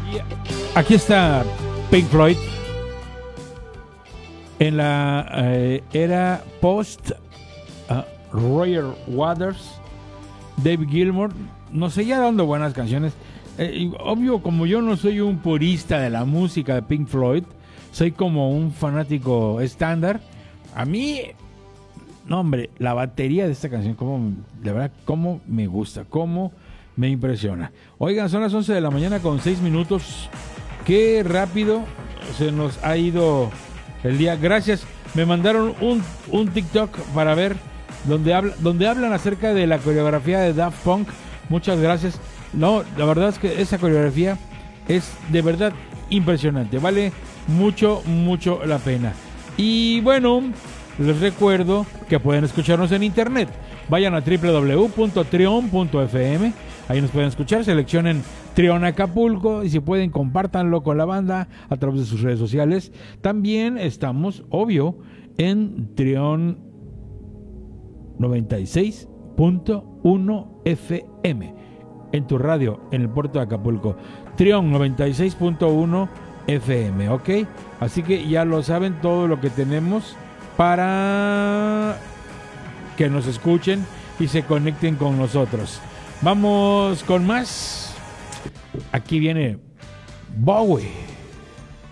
Aquí está Pink Floyd en la era post Roger Waters, David Gilmour, no sé, ya dando buenas canciones. Obvio, como yo no soy un purista de la música de Pink Floyd, soy como un fanático estándar. A mí, no hombre, la batería de esta canción, de verdad, cómo me gusta, cómo me impresiona. Oigan, son las 11 de la mañana con 6 minutos. Qué rápido se nos ha ido el día. Gracias. Me mandaron un TikTok para ver donde hablan acerca de la coreografía de Daft Punk. Muchas gracias. No, la verdad es que esa coreografía es de verdad impresionante. Vale mucho, mucho la pena. Y bueno, les recuerdo que pueden escucharnos en internet. Vayan a www.trion.fm. Ahí nos pueden escuchar, seleccionen Trion Acapulco y si pueden compártanlo con la banda a través de sus redes sociales. También estamos, obvio, en Trion 96.1 FM en tu radio en el puerto de Acapulco. Trion 96.1 FM, ¿ok? Así que ya lo saben todo lo que tenemos para que nos escuchen y se conecten con nosotros. Vamos con más. Aquí viene Bowie.